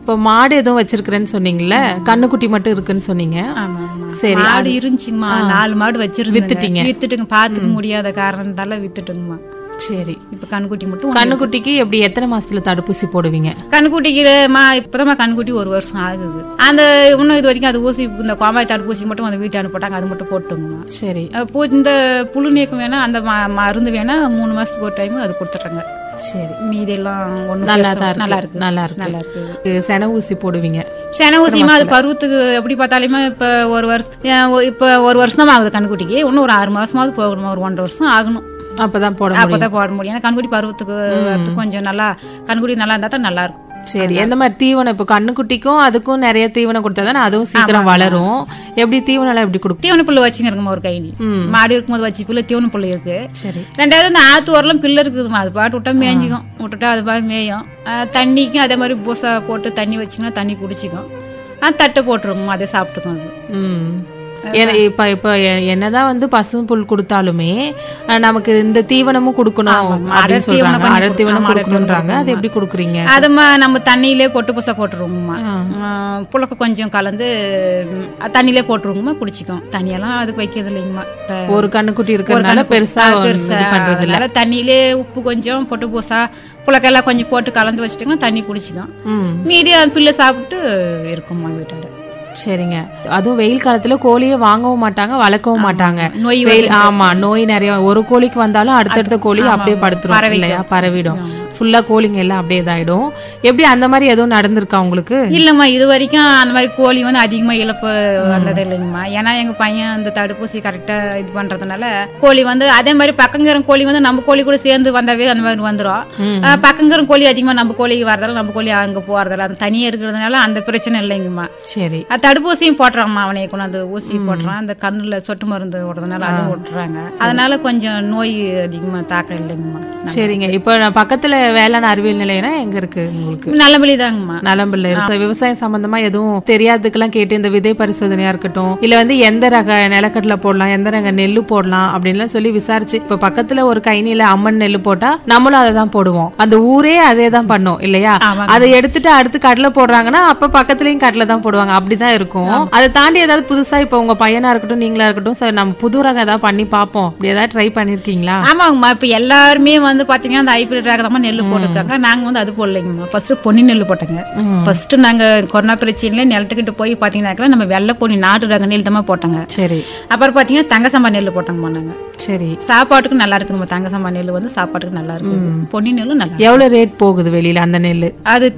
இப்ப மாடு எதுவும் வச்சிருக்கிறேன்னு சொன்னீங்கல்ல, கண்ணுக்குட்டி மட்டும் இருக்குன்னு சொன்னீங்க. சரி, மாடு இருந்துச்சுங்கம்மா, 4 மாடு வச்சிருந்தேன். வித்துட்டீங்க? வித்துட்டுங்க, பாத்துக்க முடியாத காரணத்தால வித்துட்டுங்கம்மா. சரி, இப்ப கண்ணுக்குட்டி மட்டும். கண்ணுக்குட்டிக்கு எப்படி எத்தனை மாசத்துல தடுப்பூசி போடுவீங்க? கண்ணுக்குட்டிக்கு இப்பதான் கண்ணுக்குட்டி 1 வருஷம் ஆகுது. அந்த இன்னும் இது வரைக்கும் அது ஊசி, இந்த கோமாய் தடுப்பூசி மட்டும் அந்த வீட்டு அனுப்பிட்டாங்க, அது மட்டும் போட்டுங்கம்மா. சரி, இந்த புழு நீக்கம் வேணா, அந்த மருந்து வேணா 3 மாசத்துக்கு ஒரு டைம் அது கொடுத்துட்றாங்க. சரி, மீதெல்லாம் நல்லா இருக்கு. நல்லா இருக்கு. நல்லா இருக்கு. சென ஊசி போடுவீங்க? சென ஊசிமா அது பருவத்துக்கு எப்படி பார்த்தாலுமே இப்ப 1 வருஷம் தான் ஆகுது கண்ணுக்குட்டிக்கு. இன்னும் ஒரு 6 மாசமாவது போகணுமா, ஒரு 1.5 வருஷம் ஆகணும். அப்பதான் போட முடியும். ஏன்னா கண்ணுக்குட்டி பருவத்துக்கு கொஞ்சம் நல்லா, கண்ணுக்குட்டி நல்லா இருந்தா தான் நல்லா இருக்கும். சரி, எந்த மாதிரி தீவனம்? இப்ப கண்ணுக்குட்டிக்கும் அதுக்கும் நிறைய தீவனம் கொடுத்தாதானே அதுவும் சீக்கிரம் வளரும். எப்படி தீவனம் எப்படி கொடுக்கும்? தீவன புல்லு வச்சுருக்கோம் ஒரு கைனி. மாடு இருக்கும்போது வச்சு புல்லு, தீவன புல்லு இருக்கு. சரி. 2வது இந்த ஆத்து ஓரலாம் பில்லு இருக்குதுமா, அது பாட்டு விட்டா மேய்ஞ்சிக்கும், விட்டுட்டா அது பாட்டு மேயும். தண்ணிக்கும் அதே மாதிரி பூசா போட்டு தண்ணி வச்சுங்கன்னா தண்ணி குடிச்சிக்கும். தட்டை போட்டுருவோம், அதே சாப்பிட்டுக்கும் அது. இப்ப இப்ப என்னதான் வந்து பசும் புல் கொடுத்தாலுமே நமக்கு இந்த தீவனமும் கொடுக்கணும் அப்படின்னு சொல்றாங்க. அடர் தீவனம் கொடுக்கணும்ன்றாங்க. அது எப்படி கொடுக்குறீங்க? அது நம்ம தண்ணியிலே போட்டு புசா போட்டுருவோம்மா. புழக்க கொஞ்சம் கலந்து தண்ணியிலே போட்டுருவோம்மா, குடிச்சிக்கும். தண்ணியெல்லாம் அதுக்கு வைக்கிறது இல்லைங்கம்மா. ஒரு கண்ணுக்குட்டி இருக்கிறதுனால பெருசா பண்றது இல்ல. தண்ணியிலே உப்பு கொஞ்சம் போட்டு பூசா புழக்கெல்லாம் கொஞ்சம் போட்டு கலந்து வச்சுட்டோம்னா தண்ணி குடிச்சிக்கும். மீதி பிள்ளை சாப்பிட்டு இருக்கும்மா வீட்டார. சரிங்க. அதுவும் வெயில் காலத்துல கோழியை வாங்கவும் மாட்டாங்க, வளர்க்கவும் மாட்டாங்க. ஆமா, நோய் நிறைய. ஒரு கோழிக்கு வந்தாலும் அடுத்தடுத்த கோழி அப்படியே படுத்துரும் இல்லையா, பரவிடும். ஃபுல்லா கோழிங்க எல்லாம் அப்படியே இதாயிடும். எப்படி அந்த மாதிரி எதுவும் நடந்திருக்கா உங்களுக்கு? இல்லம்மா, இது வரைக்கும் அந்த மாதிரி கோழி வந்து அதிகமா இழப்பு வந்தது இல்லைங்கம்மா. ஏன்னா எங்க பையன் அந்த தடுப்பூசி கரெக்டா இது பண்றதுனால கோழி வந்து அதே மாதிரி பக்கங்கிற கோழி வந்து நம்ம கோழி கூட சேர்ந்து வந்தாவே அந்த மாதிரி வந்துடும். பக்கங்கிற கோழி அதிகமா நம்ம கோழிக்கு வரதால நம்ம கோழி அங்க போறதால அது தனியா இருக்கிறதுனால அந்த பிரச்சனை இல்லைங்கம்மா. சரி. தடுப்பூசியும் போடுறாங்கம்மா, அவனை கொண்டாந்து ஊசி போடுறான். அந்த கண்ணுல சொட்டு மருந்து ஓடுறதுனால அதுவும் விட்டுறாங்க. அதனால கொஞ்சம் நோய் அதிகமா தாக்கம் இல்லைங்கம்மா. சரிங்க. இப்ப பக்கத்துல வேளாண் அறிவியல் நிலையம்னா எங்க இருக்கு உங்களுக்கு? நலம்பலி தாங்கம்மா. நலம்பல்ல இருக்கு. விவசாயம் சம்பந்தமா எதுவும் தெரியாததுக்கெல்லாம் கேட்டு இந்த விதை பரிசோதனையா இருக்கட்டும், இல்ல வந்து எந்த ரக நிலக்கடலை போடலாம், எந்த ரக நெல்லு போடலாம் அப்படின்லாம் சொல்லி விசாரிச்சு, இப்ப பக்கத்துல ஒரு கைனில அம்மன் நெல்லு போட்டா நம்மளும் அதை தான் போடுவோம். அந்த ஊரே அதே தான் பண்ணும் இல்லையா? அதை எடுத்துட்டு அடுத்து கடலை போடுறாங்கன்னா அப்ப பக்கத்துலயும் கடலை தான் போடுவாங்க. அப்படிதான் இருக்கும். அதை தாண்டி ஏதாவது புதுசா இப்ப உங்க பையனா இருக்கட்டும் நீங்களா இருக்கட்டும், சார் நம்ம புது ரகம் ஏதாவது பண்ணி பாப்போம் அப்படி ஏதாவது ட்ரை பண்ணிருக்கீங்களா? ஆமாங்கம்மா. இப்ப எல்லாருமே வந்து பாத்தீங்கன்னா அந்த ஹைபிரிட் ரகம் தான் நெல்லு போட்டுருக்காங்க. நாங்க வந்து அது போடலைங்கம்மா. ஃபர்ஸ்ட் பொன்னி நெல்லு போட்டோங்க. ஃபர்ஸ்ட் நாங்க கொரோனா பிரச்சனையில நிலத்துக்கிட்டு போய் பாத்தீங்கன்னா நம்ம வெள்ளை பொன்னி நாட்டு ரக நெல் தான் போட்டோங்க. சரி. அப்புறம் பாத்தீங்கன்னா தங்க சம்பா நெல்லு போட்டோங்கம்மா நாங்க. சரி. சாப்பாட்டுக்கு நல்லா இருக்குங்க. தங்க சம்பா நெல்லு வந்து சாப்பாட்டுக்கு நல்லா இருக்கு. பொன்னி நெல்லு நல்லா. எவ்வளவு ரேட் போகுது வெளியில அந்த நெல்லு? அது